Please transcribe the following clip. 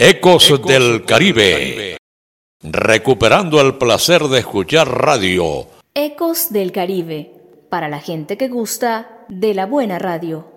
Ecos del Caribe. Recuperando el placer de escuchar radio. Ecos del Caribe. Para la gente que gusta de la buena radio.